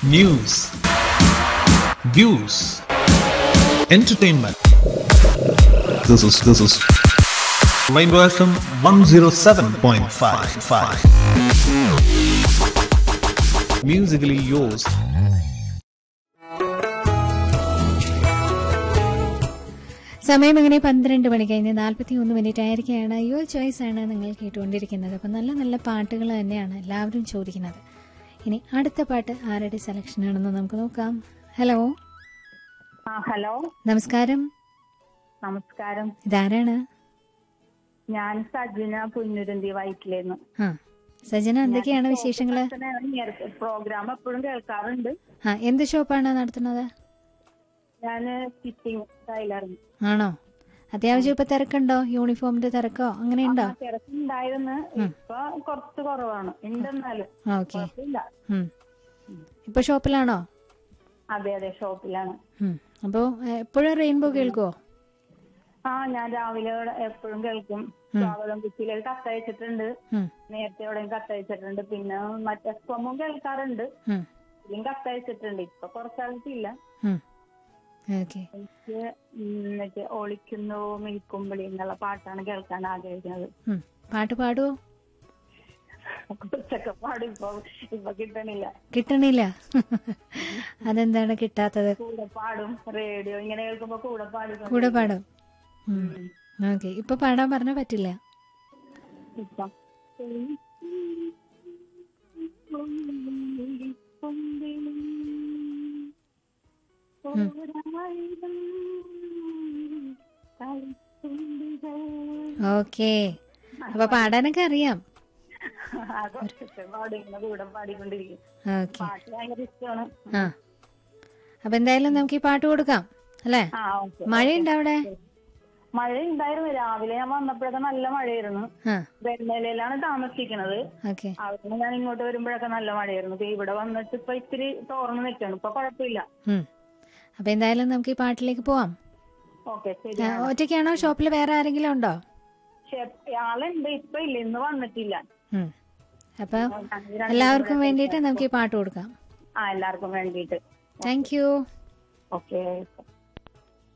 news, views, entertainment. This is Rainbow FM 107.5. Musically yours. സമയം അങ്ങനെ 12 മണി കഴിഞ്ഞ് 41 മിനിറ്റ് ആയിരിക്കുകയാണ്. യുവർ ചോയ്സ് ആണ് നിങ്ങൾ കേട്ടുകൊണ്ടിരിക്കുന്നത്. അപ്പം നല്ല നല്ല പാട്ടുകൾ തന്നെയാണ് എല്ലാവരും ചോദിക്കുന്നത്. ഇനി അടുത്ത പാട്ട് ആരുടെ സെലക്ഷൻ ആണെന്ന് നമുക്ക് നോക്കാം. ഹലോ. ഹലോ, നമസ്കാരം. നമസ്കാരം. ഇതാരാണ്? ഞാൻ സജന പുന്നുരുന്തി വൈറ്റിലേന്ന്. സജന, എന്തൊക്കെയാണ് വിശേഷങ്ങള്? പ്രോഗ്രാം എപ്പോഴും കേൾക്കാറുണ്ട്. എന്ത് ഷോപ്പാണ് നടത്തുന്നത്? ഞാന് സ്റ്റിച്ചിങ് ടൈലറിങ്. ആണോ? അത്യാവശ്യം ഇപ്പൊ തിരക്കുണ്ടോ? യൂണിഫോമിന്റെ തിരക്കോ അങ്ങനെയുണ്ടോ? തിരക്കുണ്ടായിരുന്നു, ഇപ്പൊ കുറച്ച് കുറവാണ്. ഉണ്ടെന്നാലും ഓക്കെ. ഇപ്പൊ ഷോപ്പിലാണോ? അതെ അതെ, ഷോപ്പിലാണ്. അപ്പൊ എപ്പോഴും റെയിൻബോ കേൾക്കുവോ? ഞാൻ രാവിലെ എപ്പോഴും കേൾക്കും. സ്വാഗതം കുച്ചിയിലേക്ക് കത്തയച്ചിട്ടുണ്ട്, നേരത്തെ എവിടെയും കത്തയച്ചിട്ടുണ്ട്. പിന്നെ മറ്റേ സ്വമം കേൾക്കാറുണ്ട്, ഇതിലും കത്തയച്ചിട്ടുണ്ട്. ഇപ്പൊ കുറച്ചാളിട്ടില്ല. എനിക്ക് മറ്റേ ഒളിക്കുന്നു മിൽക്കുമ്പിളി എന്നുള്ള പാട്ടാണ് കേൾക്കാൻ ആഗ്രഹിക്കുന്നത്. പാട്ട് പാടുവോ? കുറച്ചൊക്കെ പാടും. ഇപ്പൊ കിട്ടണില്ല. അതെന്താണ് കിട്ടാത്തത്? കൂടെ പാടും, റേഡിയോ ഇങ്ങനെ കേൾക്കുമ്പോ കൂടെ പാടും. ഓക്കെ. ഇപ്പൊ പാടാൻ പറഞ്ഞാ പറ്റില്ല. ഓക്കെ. അപ്പൊ പാടാനൊക്കെ അറിയാം. അപ്പൊ എന്തായാലും നമുക്ക് ഈ പാട്ട് കൊടുക്കാം അല്ലേ? മഴയുണ്ടോ അവിടെ? മഴ ഉണ്ടായിരുന്നു. രാവിലെ ഞാൻ വന്നപ്പോഴൊക്കെ നല്ല മഴയായിരുന്നു. വെണ്ണലയിലാണ് താമസിക്കുന്നത്. അവിടെ ഞാൻ ഇങ്ങോട്ട് വരുമ്പോഴൊക്കെ നല്ല മഴയായിരുന്നു. ഇവിടെ വന്നിട്ട് ഇപ്പൊ ഇത്തിരി തോർന്ന് നിൽക്കണം. ഇപ്പൊ കുഴപ്പമില്ല. അപ്പൊ എന്തായാലും നമുക്ക് ഈ പാട്ടിലേക്ക് പോവാം. ഒറ്റയ്ക്കാണോ? ഷോപ്പിൽ വേറെ ആരെങ്കിലും ഉണ്ടോ? ആളുണ്ട്, ഇപ്പൊ ഇല്ല, ഇന്ന് വന്നിട്ടില്ല. അപ്പൊ എല്ലാവർക്കും വേണ്ടിയിട്ട് നമുക്ക് ഈ പാട്ട് കൊടുക്കാം. എല്ലാവർക്കും വേണ്ടിയിട്ട്. Thank you. ഓക്കെ.